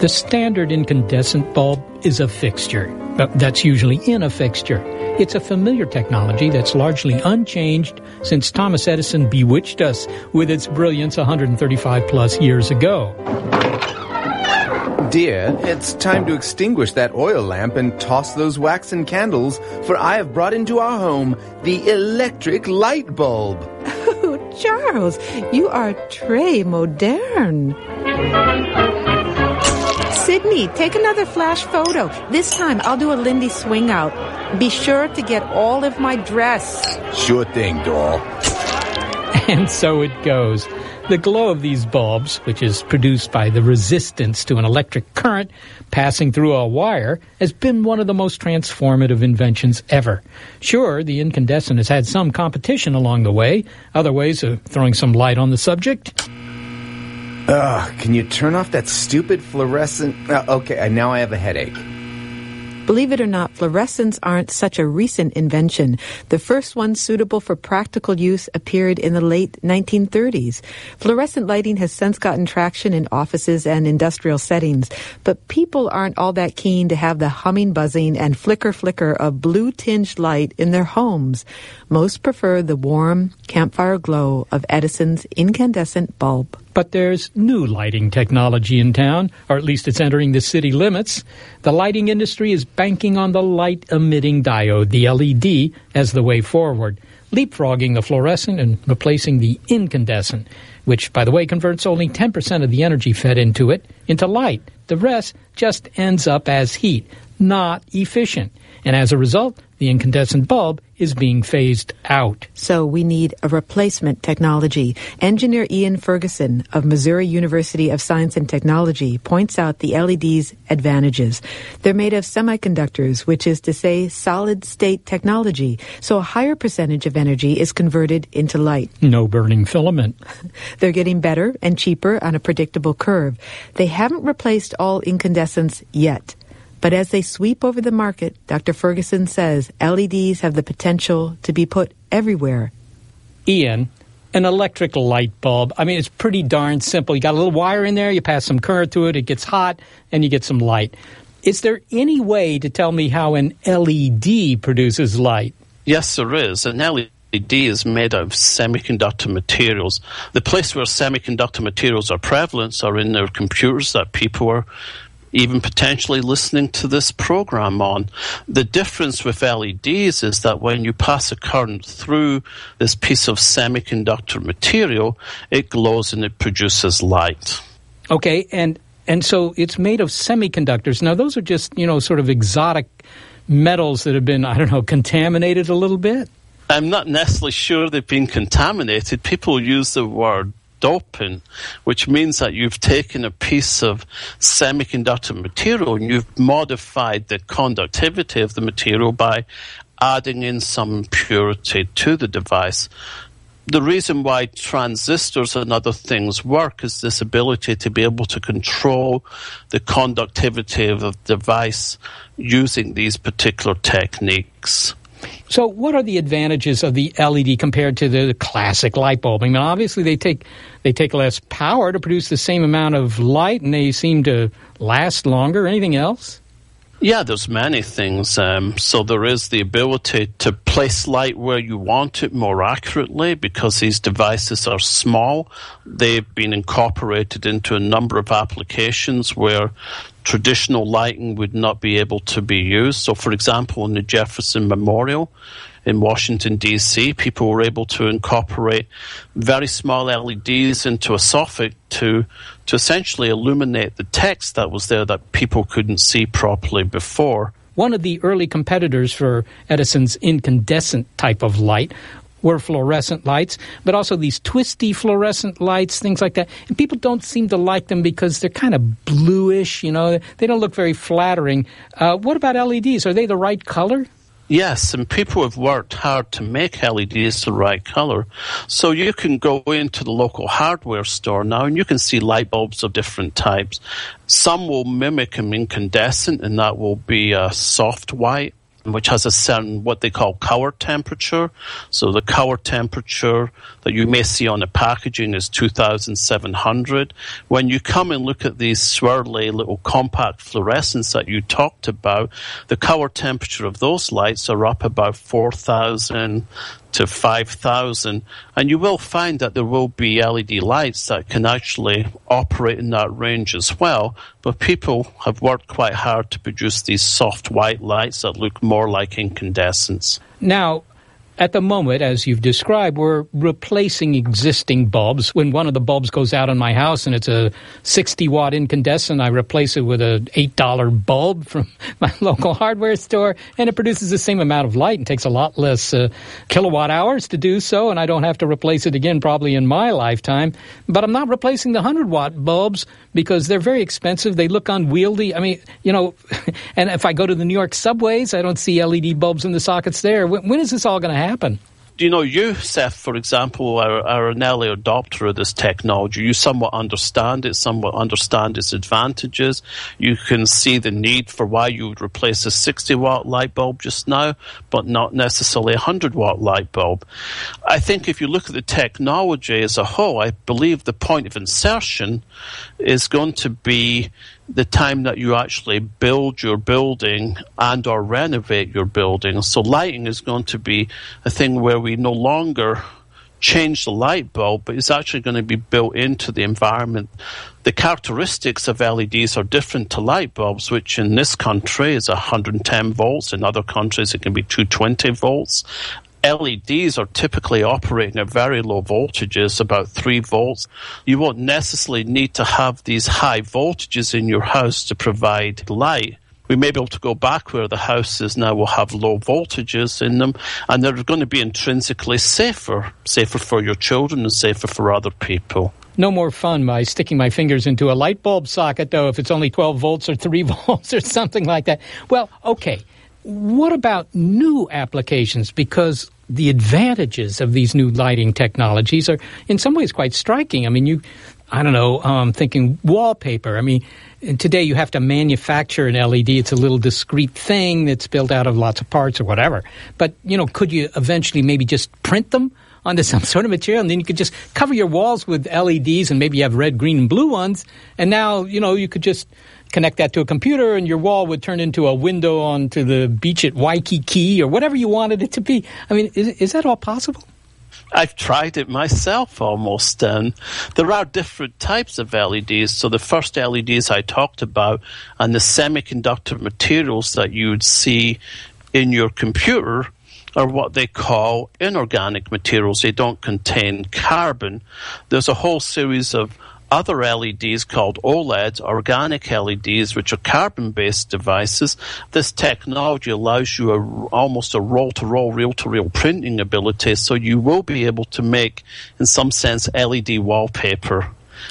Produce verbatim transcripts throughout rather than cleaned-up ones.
The standard incandescent bulb is a fixture. Uh, that's usually in a fixture. It's a familiar technology that's largely unchanged since Thomas Edison bewitched us with its brilliance one hundred thirty-five plus years ago. Dear, it's time to extinguish that oil lamp and toss those waxen candles, for I have brought into our home the electric light bulb. Oh, Charles, you are très moderne. Sydney, take another flash photo. This time, I'll do a Lindy swing out. Be sure to get all of my dress. Sure thing, doll. And so it goes. The glow of these bulbs, which is produced by the resistance to an electric current passing through a wire, has been one of the most transformative inventions ever. Sure, the incandescent has had some competition along the way, other ways of throwing some light on the subject. Ugh, can you turn off that stupid fluorescent... Uh, okay, now I have a headache. Believe it or not, fluorescents aren't such a recent invention. The first one suitable for practical use appeared in the late nineteen thirties. Fluorescent lighting has since gotten traction in offices and industrial settings, but people aren't all that keen to have the humming, buzzing, and flicker-flicker of blue-tinged light in their homes. Most prefer the warm, campfire glow of Edison's incandescent bulb. But there's new lighting technology in town, or at least it's entering the city limits. The lighting industry is banking on the light-emitting diode, the L E D, as the way forward, leapfrogging the fluorescent and replacing the incandescent, which, by the way, converts only ten percent of the energy fed into it into light. The rest just ends up as heat, not efficient. And as a result, the incandescent bulb is being phased out. So we need a replacement technology. Engineer Ian Ferguson of Missouri University of Science and Technology points out the L E D's advantages. They're made of semiconductors, which is to say solid-state technology, so a higher percentage of energy is converted into light. No burning filament. They're getting better and cheaper on a predictable curve. They haven't replaced all incandescents yet. But as they sweep over the market, Doctor Ferguson says L E Ds have the potential to be put everywhere. Ian, an electric light bulb, I mean, it's pretty darn simple. You got a little wire in there, you pass some current through it, it gets hot, and you get some light. Is there any way to tell me how an L E D produces light? Yes, there is. An L E D is made out of semiconductor materials. The place where semiconductor materials are prevalent are in their computers that people are even potentially listening to this program on. The difference with L E Ds is that when you pass a current through this piece of semiconductor material, it glows and it produces light. Okay, and and so it's made of semiconductors. Now, those are just, you know, sort of exotic metals that have been, I don't know, contaminated a little bit? I'm not necessarily sure they've been contaminated. People use the word doping, which means that you've taken a piece of semiconductor material and you've modified the conductivity of the material by adding in some impurity to the device. The reason why transistors and other things work is this ability to be able to control the conductivity of the device using these particular techniques. So what are the advantages of the L E D compared to the classic light bulb? I mean, obviously they take they take less power to produce the same amount of light, and they seem to last longer. Anything else? Yeah, there's many things. Um, so there is the ability to place light where you want it more accurately because these devices are small. They've been incorporated into a number of applications where traditional lighting would not be able to be used. So, for example, in the Jefferson Memorial in Washington, D C, people were able to incorporate very small L E Ds into a soffit to to essentially illuminate the text that was there that people couldn't see properly before. One of the early competitors for Edison's incandescent type of light were fluorescent lights, but also these twisty fluorescent lights, things like that. And people don't seem to like them because they're kind of bluish, you know. They don't look very flattering. Uh, what about L E Ds? Are they the right color? Yes, and people have worked hard to make L E Ds the right color. So you can go into the local hardware store now and you can see light bulbs of different types. Some will mimic an incandescent, and that will be a soft white. which has a certain what they call cover temperature. So the cover temperature that you may see on the packaging is two thousand seven hundred. When you come and look at these swirly little compact fluorescents that you talked about, the cover temperature of those lights are up about four thousand to five thousand, and you will find that there will be L E D lights that can actually operate in that range as well, but people have worked quite hard to produce these soft white lights that look more like incandescents. Now, at the moment, as you've described, we're replacing existing bulbs. When one of the bulbs goes out in my house and it's a sixty watt incandescent, I replace it with an eight dollar bulb from my local hardware store, and it produces the same amount of light and takes a lot less uh, kilowatt hours to do so, and I don't have to replace it again probably in my lifetime. But I'm not replacing the one hundred watt bulbs because they're very expensive. They look unwieldy. I mean, you know, and if I go to the New York subways, I don't see L E D bulbs in the sockets there. When, when is this all going to happen? You know, you, Seth, for example, are, are an early adopter of this technology. You somewhat understand it, somewhat understand its advantages. You can see the need for why you would replace a sixty watt light bulb just now, but not necessarily a one hundred watt light bulb. I think if you look at the technology as a whole, I believe the point of insertion is going to be the time that you actually build your building and or renovate your building. So lighting is going to be a thing where we no longer change the light bulb, but it's actually going to be built into the environment. The characteristics of L E Ds are different to light bulbs, which in this country is one hundred ten volts. In other countries, it can be two hundred twenty volts. L E Ds are typically operating at very low voltages, about three volts. You won't necessarily need to have these high voltages in your house to provide light. We may be able to go back where the houses now will have low voltages in them, and they're going to be intrinsically safer, safer for your children and safer for other people. No more fun by sticking my fingers into a light bulb socket, though, if it's only twelve volts or three volts or something like that. Well, okay. What about new applications? Because the advantages of these new lighting technologies are in some ways quite striking. I mean, you, I don't know, um, thinking wallpaper. I mean, today you have to manufacture an L E D. It's a little discrete thing that's built out of lots of parts or whatever. But, you know, could you eventually maybe just print them onto some sort of material, and then you could just cover your walls with L E Ds, and maybe you have red, green, and blue ones, and now, you know, you could just connect that to a computer, and your wall would turn into a window onto the beach at Waikiki or whatever you wanted it to be. I mean, is, is that all possible? I've tried it myself almost. Um, there are different types of L E Ds. So the first L E Ds I talked about and the semiconductor materials that you would see in your computer are what they call inorganic materials. They don't contain carbon. There's a whole series of other L E Ds called OLEDs, organic L E Ds, which are carbon-based devices. This technology allows you a, almost a roll-to-roll, reel-to-reel printing ability, so you will be able to make, in some sense, L E D wallpaper,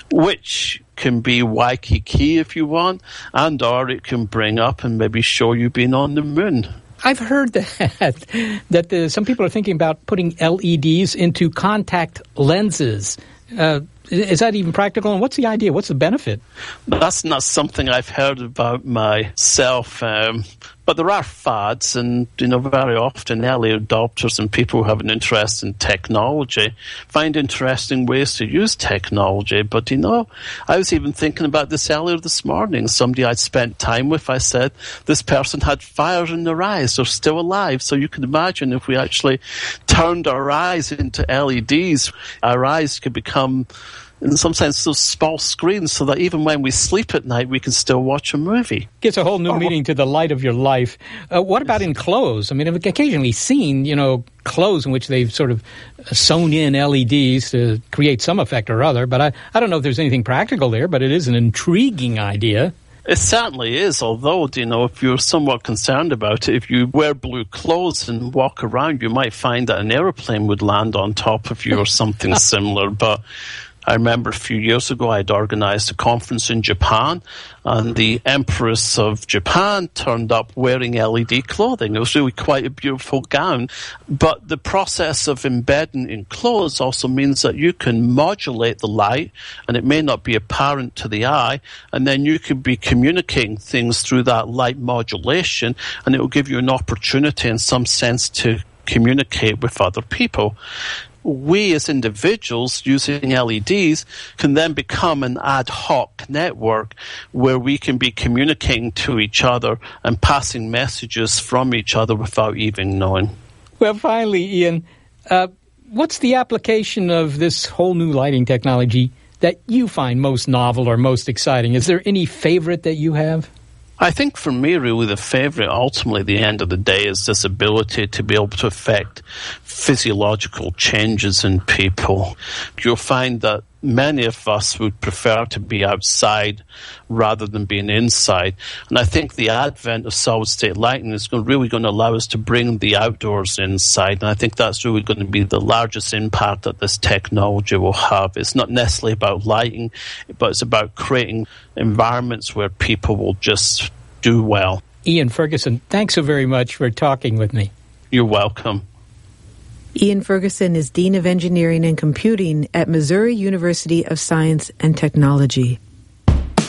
which can be Waikiki if you want, and or it can bring up and maybe show you being on the moon. I've heard that that the, some people are thinking about putting L E Ds into contact lenses. Uh, is that even practical? And what's the idea? What's the benefit? That's not something I've heard about myself. Um, but there are fads, and you know, very often early adopters and people who have an interest in technology find interesting ways to use technology. But you know, I was even thinking about this earlier this morning. Somebody I'd spent time with, I said, this person had fire in their eyes. They're still alive. So you can imagine if we actually turned our eyes into L E Ds, our eyes could become, in some sense, those small screens so that even when we sleep at night, we can still watch a movie. Gives a whole new meaning to the light of your life. Uh, what about in clothes? I mean, I've occasionally seen, you know, clothes in which they've sort of sewn in L E Ds to create some effect or other, but I, I don't know if there's anything practical there, but it is an intriguing idea. It certainly is, although, you know, if you're somewhat concerned about it, if you wear blue clothes and walk around, you might find that an aeroplane would land on top of you or something similar, but I remember a few years ago I'd organized a conference in Japan, and the Empress of Japan turned up wearing L E D clothing. It was really quite a beautiful gown. But the process of embedding in clothes also means that you can modulate the light, and it may not be apparent to the eye, and then you could be communicating things through that light modulation, and it will give you an opportunity in some sense to communicate with other people. We as individuals using L E Ds can then become an ad hoc network where we can be communicating to each other and passing messages from each other without even knowing. Well, finally, Ian, uh, what's the application of this whole new lighting technology that you find most novel or most exciting? Is there any favorite that you have? I think for me, really, the favorite, ultimately, the end of the day, is this ability to be able to affect physiological changes in people. You'll find that many of us would prefer to be outside rather than being inside. And I think the advent of solid-state lighting is really going to allow us to bring the outdoors inside. And I think that's really going to be the largest impact that this technology will have. It's not necessarily about lighting, but it's about creating environments where people will just do well. Ian Ferguson, thanks so very much for talking with me. You're welcome. Ian Ferguson is Dean of Engineering and Computing at Missouri University of Science and Technology.